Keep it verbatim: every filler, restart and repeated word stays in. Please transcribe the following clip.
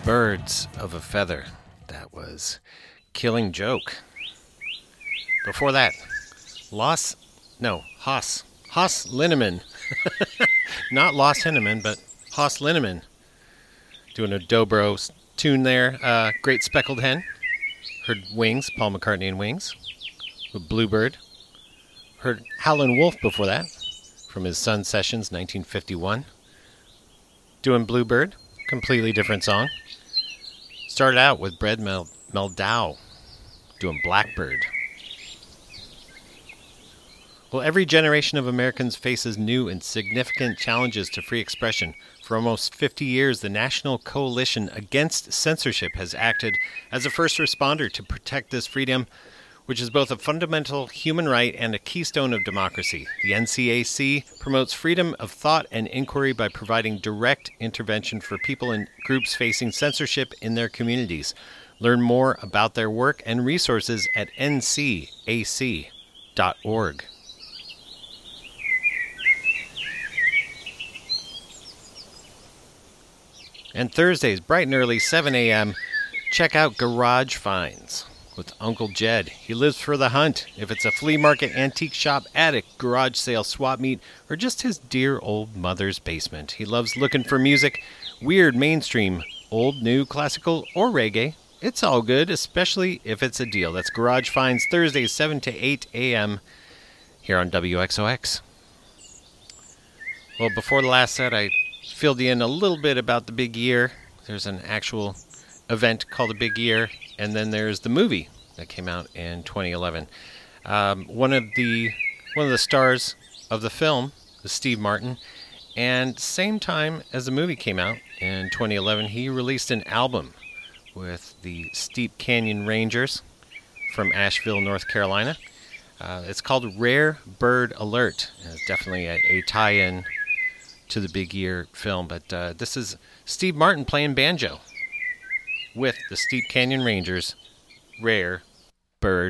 Birds of a Feather. That was Killing Joke. Before that, Los, no, Haas, Haas Linneman. Not Lost Henneman, but Haas Linneman. Doing a dobro tune there. Uh, Great Speckled Hen. Heard Wings, Paul McCartney and Wings. With Bluebird. Heard Howlin' Wolf before that. From his Sun Sessions, nineteen fifty-one. Doing Bluebird. Completely different song. Started out with Brad Mel- Meldau. Doing Blackbird. Well, every generation of Americans faces new and significant challenges to free expression. For almost fifty years, the National Coalition Against Censorship has acted as a first responder to protect this freedom, which is both a fundamental human right and a keystone of democracy. The N C A C promotes freedom of thought and inquiry by providing direct intervention for people and groups facing censorship in their communities. Learn more about their work and resources at N C A C dot org. And Thursdays, bright and early, seven a.m., check out Garage Finds with Uncle Jed. He lives for the hunt. If it's a flea market, antique shop, attic, garage sale, swap meet, or just his dear old mother's basement, he loves looking for music, weird, mainstream, old, new, classical, or reggae. It's all good, especially if it's a deal. That's Garage Finds, Thursdays, seven to eight a.m. here on W X O X. Well, before the last set, I filled you in a little bit about the big year. There's an actual event called the Big Year, and then there's the movie that came out in twenty eleven. Um, one of the one of the stars of the film is Steve Martin, and same time as the movie came out in twenty eleven, he released an album with the Steep Canyon Rangers from Asheville, North Carolina. Uh, it's called Rare Bird Alert, and it's definitely a, a tie-in to the Big Year film, but uh, this is Steve Martin playing banjo with the Steep Canyon Rangers, Rare Bird